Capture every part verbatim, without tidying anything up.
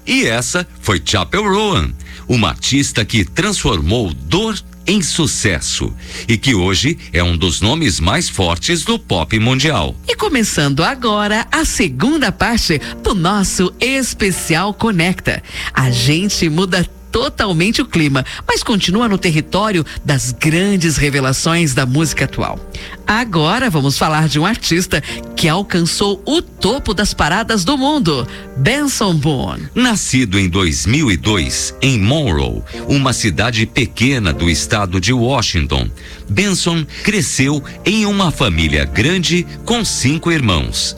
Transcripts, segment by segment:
E essa foi Chappell Roan, uma artista que transformou dor em sucesso e que hoje é um dos nomes mais fortes do pop mundial. E começando agora a segunda parte do nosso especial Conecta. A gente muda totalmente o clima, mas continua no território das grandes revelações da música atual. Agora vamos falar de um artista que alcançou o topo das paradas do mundo, Benson Boone. Nascido em dois mil e dois, em Monroe, uma cidade pequena do estado de Washington, Benson cresceu em uma família grande com cinco irmãos.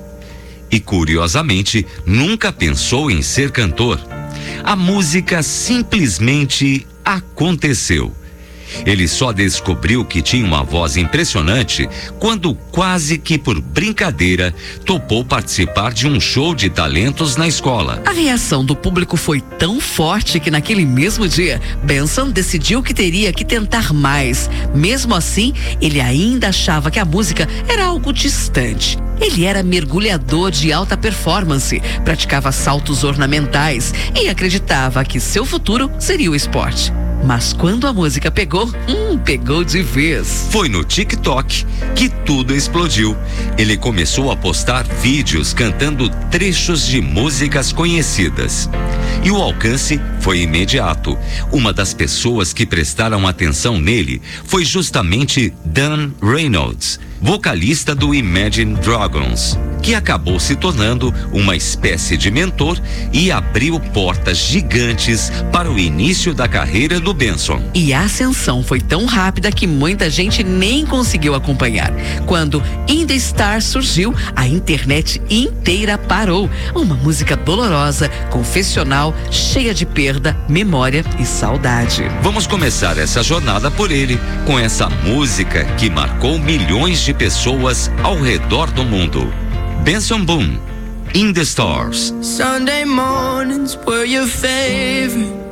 E curiosamente, nunca pensou em ser cantor. A música simplesmente aconteceu. Ele só descobriu que tinha uma voz impressionante quando, quase que por brincadeira, topou participar de um show de talentos na escola. A reação do público foi tão forte que naquele mesmo dia, Benson decidiu que teria que tentar mais. Mesmo assim, ele ainda achava que a música era algo distante. Ele era mergulhador de alta performance, praticava saltos ornamentais e acreditava que seu futuro seria o esporte. Mas quando a música pegou, hum, pegou de vez. Foi no TikTok que tudo explodiu. Ele começou a postar vídeos cantando trechos de músicas conhecidas. E o alcance foi imediato. Uma das pessoas que prestaram atenção nele foi justamente Dan Reynolds, vocalista do Imagine Dragons, que acabou se tornando uma espécie de mentor e abriu portas gigantes para o início da carreira do Benson. E a ascensão foi tão rápida que muita gente nem conseguiu acompanhar. Quando In The Stars surgiu, a internet inteira parou. Uma música dolorosa, confessional, cheia de perda, memória e saudade. Vamos começar essa jornada por ele, com essa música que marcou milhões de pessoas ao redor do mundo. Benson Boone, In The Stars. Sunday mornings were your favorite.